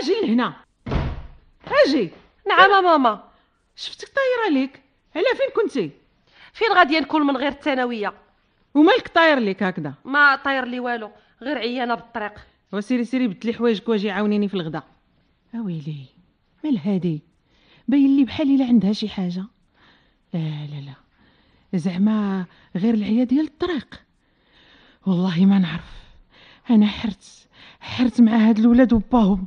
اجي لهنا، اجي. نعم ماما. شفتك طايره ليك، على فين كنتي؟ فين غادي نكون من غير الثانويه؟ ومالك طاير ليك هكذا؟ ما طاير لي والو، غير عيانه بالطريق. وسيري سيري بدلي حوايجك واجي عاونيني في الغدا. اويلي مال هادي، باين لي بحال الا عندها شي حاجه. لا لا لا، زعما غير العيا ديال الطريق. والله ما نعرف، انا حرت مع هاد الولاد وباهم.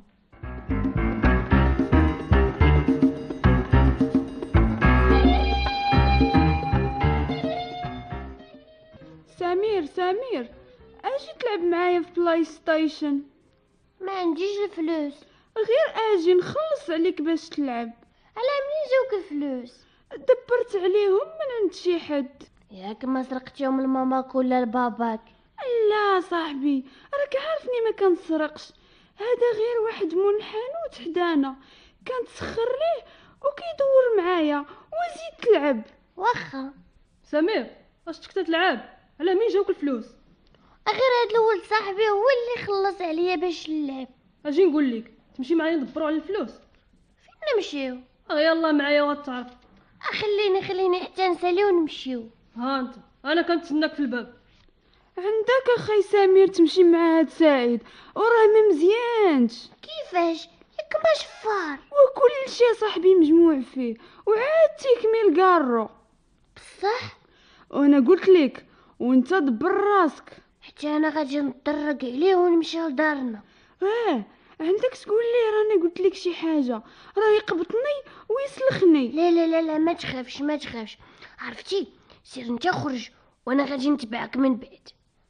سمير اجي تلعب معايا في بلاي ستيشن؟ ما عنديش الفلوس. غير اجي نخلص عليك باش تلعب. على منين جاوك الفلوس؟ دبرت عليهم من عند شي حد. ياك ما سرقتيهم لماماك ولا لباباك؟ لا صاحبي، راك عارفني ما كنسرقش. هذا غير واحد منحنوت حدانا كان تسخر ليه وكيدور معايا وزيد تلعب. واخا سمير اش تكتا تلعب؟ على مين جاوك الفلوس؟ غير هاد الولد صاحبي هو اللي خلص عليا باش نلعب. اجي نقول لك تمشي معايا ندبروا على الفلوس. فين نمشيو؟ يلا معايا وتعرف. خليني حتى نساليو ونمشيو. ها انت انا كنتسناك في الباب. عندك اخي سمير تمشي مع هاد سعيد وراه ما مزيانش. كيفاش؟ ياك ما شفار. وكل شيء صاحبي مجموع فيه وعاد تيكمل قارو. بصح وانا قلت لك وانت دبر راسك. حتى انا غادي نطرق عليه ونمشي لدارنا. عندك تقول لي راني قلت لك شي حاجه، راه يقبطني ويسلخني. لا ما تخافش. عرفتي، سير انت خرج وانا غادي نتبعك من بعد.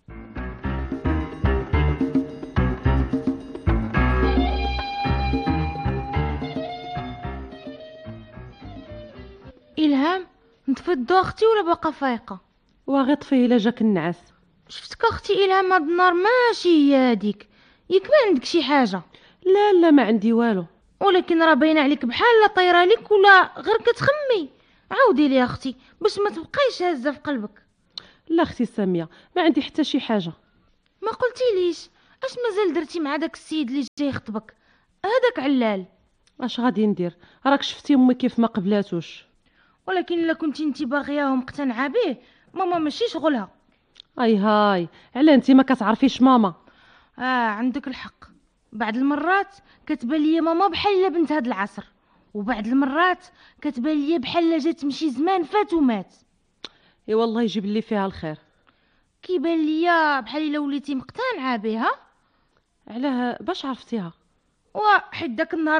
إلهام، نتفضوا اختي ولا باقا فايقه؟ واغي طفيه الا جاك النعاس. شفتك اختي إلهام هاد النهار ماشي هي هاديك، ياك ما عندك شي حاجه؟ لا ما عندي والو. ولكن راه باينه عليك بحال طايره ليك ولا غير كتخمي. عاودي لي اختي باش ما تبقايش هازه في قلبك. لا اختي ساميه ما عندي حتى شي حاجه. ما قلتيليش اش مازال درتي مع داك السيد اللي جاي يخطبك، هذاك علال؟ اش غادي ندير، راك شفتي امي كيف ما قبلاتوش. ولكن الا كنتي انت باغياه ومقتنعه به، ماما ماشي شغلها. هاي على انت ما كتعرفيش ماما. عندك الحق، بعض المرات كتبان ليا ماما بحال بنت هاد العصر، وبعض المرات كتبان ليا بحال جات تمشي زمان فات ومات. والله يجيب لي فيها الخير. كيبان ليا بحال الا وليتي مقتنعه بها. علاه باش عرفتيها؟ وحيت داك النهار